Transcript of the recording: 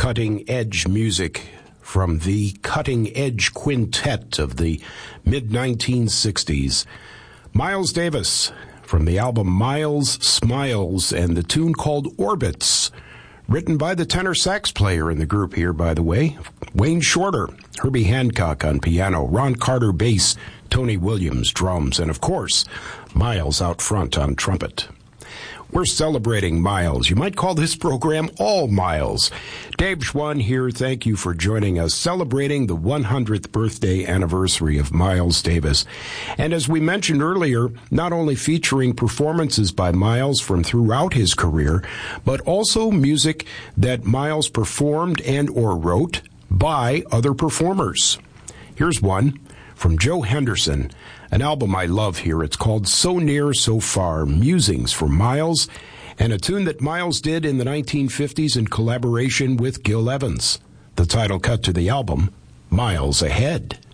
cutting-edge music from the Cutting Edge Quintet of the mid-1960s. Miles Davis from the album Miles Smiles and the tune called Orbits, written by the tenor sax player in the group here, by the way, Wayne Shorter, Herbie Hancock on piano, Ron Carter bass, Tony Williams drums, and of course, Miles out front on trumpet. We're celebrating Miles. You might call this program All Miles. Dave Schwann here. Thank you for joining us, celebrating the 100th birthday anniversary of Miles Davis. And as we mentioned earlier, not only featuring performances by Miles from throughout his career, but also music that Miles performed and or wrote by other performers. Here's one from Joe Henderson, an album I love here. It's called So Near, So Far, Musings for Miles, and a tune that Miles did in the 1950s in collaboration with Gil Evans. The title cut to the album, Miles Ahead.